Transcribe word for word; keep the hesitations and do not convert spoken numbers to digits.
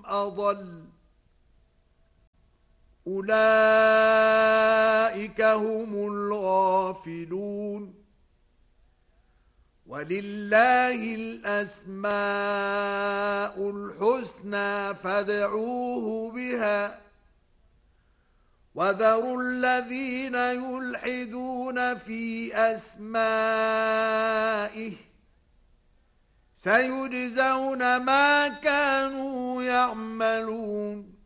أضل أولئك هم الغافلون ولله الأسماء الحسنى فادعوه بها وذروا الذين يلحدون في أسمائه سيجزون ما كانوا يعملون